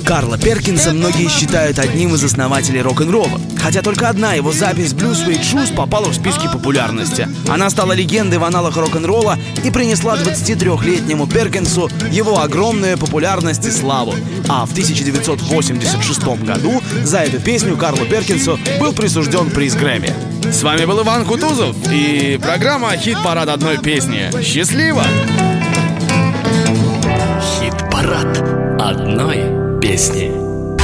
Карла Перкинса многие считают одним из основателей рок-н-ролла, хотя только одна его запись «Blue Suede Shoes» попала в списки популярности. Она стала легендой в аналах рок-н-ролла и принесла 23-летнему Перкинсу его огромную популярность и славу. А в 1986 году за эту песню Карлу Перкинсу был присужден приз Грэмми. С вами был Иван Кутузов и программа «Хит-парад одной песни». Счастливо! Хит-парад одной песни.